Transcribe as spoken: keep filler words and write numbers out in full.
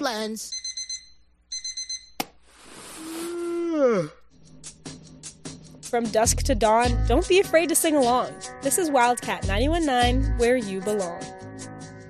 plans. From dusk to dawn, don't be afraid to sing along. This is Wildcat ninety-one point nine, where you belong.